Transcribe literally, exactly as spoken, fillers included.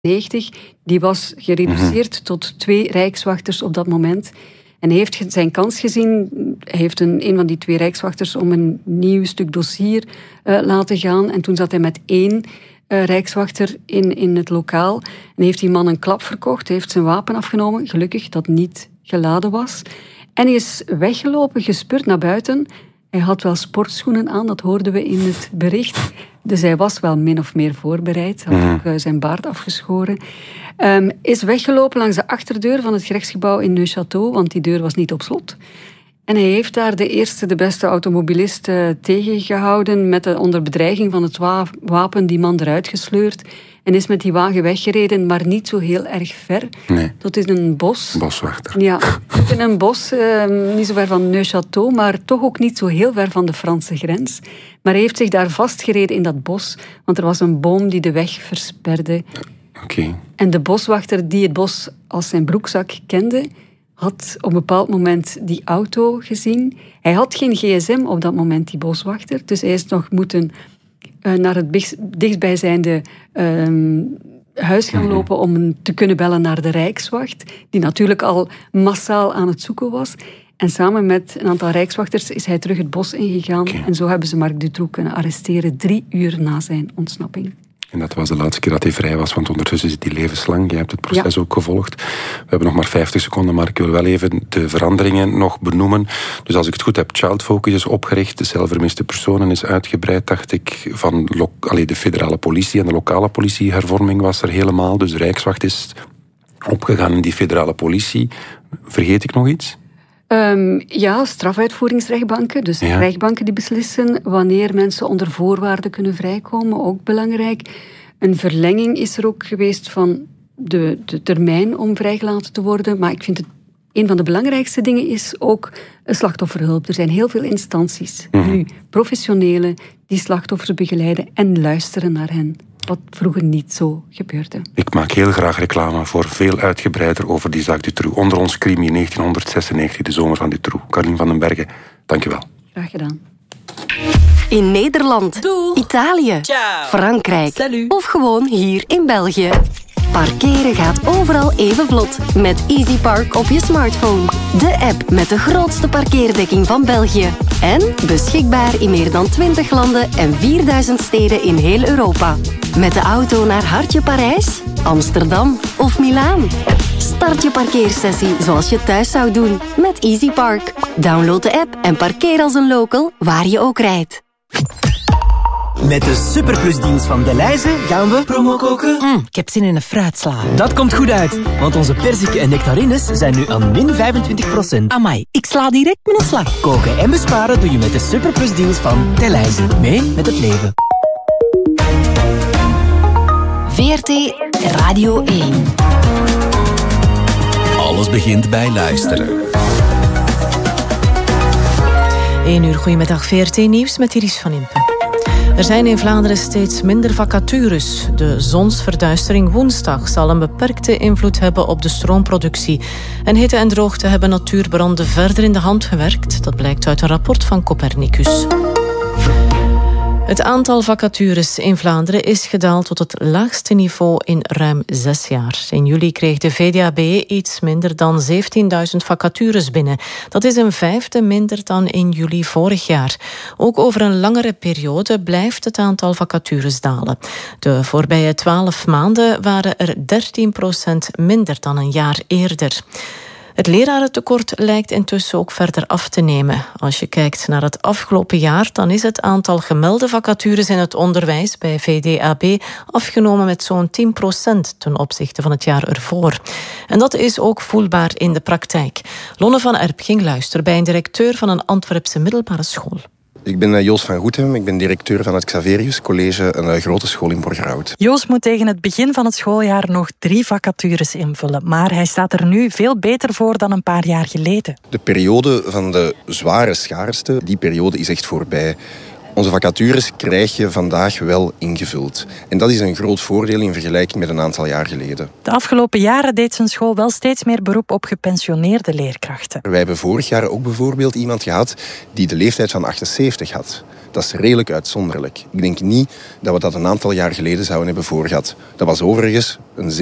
negentig, die was gereduceerd mm-hmm. tot twee rijkswachters op dat moment. En hij heeft zijn kans gezien. Hij heeft een, een van die twee rijkswachters om een nieuw stuk dossier uh, laten gaan. En toen zat hij met één uh, rijkswachter in, in het lokaal. En heeft die man een klap verkocht. Hij heeft zijn wapen afgenomen. Gelukkig dat niet geladen was. En hij is weggelopen, gespeurd naar buiten. Hij had wel sportschoenen aan, dat hoorden we in het bericht. Dus hij was wel min of meer voorbereid. Hij had ook uh, zijn baard afgeschoren. Um, is weggelopen langs de achterdeur van het gerechtsgebouw in Neuchâtel, want die deur was niet op slot. En hij heeft daar de eerste, de beste automobilist uh, tegengehouden met de, onder bedreiging van het wa- wapen die man eruit gesleurd. En is met die wagen weggereden, maar niet zo heel erg ver. Nee. Dat is een bos. Boswachter. Ja, in een bos, uh, niet zo ver van Neuchâtel, maar toch ook niet zo heel ver van de Franse grens. Maar hij heeft zich daar vastgereden in dat bos, want er was een boom die de weg versperde. Okay. En de boswachter die het bos als zijn broekzak kende, had op een bepaald moment die auto gezien. Hij had geen gsm op dat moment, die boswachter. Dus hij is nog moeten uh, naar het dichtstbijzijnde uh, huis gaan mm-hmm. lopen om te kunnen bellen naar de Rijkswacht, die natuurlijk al massaal aan het zoeken was. En samen met een aantal rijkswachters is hij terug het bos ingegaan. Okay. En zo hebben ze Marc Dutroux kunnen arresteren drie uur na zijn ontsnapping. En dat was de laatste keer dat hij vrij was, want ondertussen zit hij levenslang. Jij hebt het proces ja. ook gevolgd. We hebben nog maar vijftig seconden, maar ik wil wel even de veranderingen nog benoemen. Dus als ik het goed heb, Child Focus is opgericht, de cel vermiste personen is uitgebreid, dacht ik, van lo- allee, de federale politie en de lokale politiehervorming was er helemaal. Dus de Rijkswacht is opgegaan in die federale politie. Vergeet ik nog iets? Um, ja, strafuitvoeringsrechtbanken. Dus ja. rechtbanken die beslissen wanneer mensen onder voorwaarden kunnen vrijkomen. Ook belangrijk. Een verlenging is er ook geweest van de, de termijn om vrijgelaten te worden. Maar ik vind het een van de belangrijkste dingen is ook slachtofferhulp. Er zijn heel veel instanties, mm-hmm. nu professionelen, die slachtoffers begeleiden en luisteren naar hen. Wat vroeger niet zo gebeurde. Ik maak heel graag reclame voor veel uitgebreider over die zaak Dutroux. Onder ons crime in negentien zesennegentig, de zomer van Dutroux. Carlien van den Bergen, dank je wel. Graag gedaan. In Nederland, Doeg. Italië, Ciao. Frankrijk Salut. of gewoon hier in België. Parkeren gaat overal even vlot met EasyPark op je smartphone. De app met de grootste parkeerdekking van België. En beschikbaar in meer dan twintig landen en vierduizend steden in heel Europa. Met de auto naar Hartje Parijs, Amsterdam of Milaan. Start je parkeersessie zoals je thuis zou doen met EasyPark. Download de app en parkeer als een local waar je ook rijdt. Met de Superplusdienst van Delhaize gaan we promo koken. Mm, ik heb zin in een fruitsla. Dat komt goed uit, want onze perziken en nectarines zijn nu aan min vijfentwintig procent. Amai, ik sla direct met een slag. Koken en besparen doe je met de Superplusdienst van Delhaize. Mee met het leven. V R T Radio één. Alles begint bij luisteren. één uur, goedemiddag, V R T Nieuws met Iris van Impen. Er zijn in Vlaanderen steeds minder vacatures. De zonsverduistering woensdag zal een beperkte invloed hebben op de stroomproductie. En hitte en droogte hebben natuurbranden verder in de hand gewerkt. Dat blijkt uit een rapport van Copernicus. Het aantal vacatures in Vlaanderen is gedaald tot het laagste niveau in ruim zes jaar. In juli kreeg de V D A B iets minder dan zeventienduizend vacatures binnen. Dat is een vijfde minder dan in juli vorig jaar. Ook over een langere periode blijft het aantal vacatures dalen. De voorbije twaalf maanden waren er dertien procent minder dan een jaar eerder. Het lerarentekort lijkt intussen ook verder af te nemen. Als je kijkt naar het afgelopen jaar, dan is het aantal gemelde vacatures in het onderwijs bij V D A B afgenomen met zo'n tien procent ten opzichte van het jaar ervoor. En dat is ook voelbaar in de praktijk. Lonne van Erp ging luisteren bij een directeur van een Antwerpse middelbare school. Ik ben Joost van Goethem, ik ben directeur van het Xaverius College, een grote school in Borgerhout. Joost moet tegen het begin van het schooljaar nog drie vacatures invullen, maar hij staat er nu veel beter voor dan een paar jaar geleden. De periode van de zware schaarste, die periode is echt voorbij. Onze vacatures krijg je vandaag wel ingevuld. En dat is een groot voordeel in vergelijking met een aantal jaar geleden. De afgelopen jaren deed zijn school wel steeds meer beroep op gepensioneerde leerkrachten. Wij hebben vorig jaar ook bijvoorbeeld iemand gehad die de leeftijd van achtenzeventig had. Dat is redelijk uitzonderlijk. Ik denk niet dat we dat een aantal jaar geleden zouden hebben voorgehad. Dat was overigens een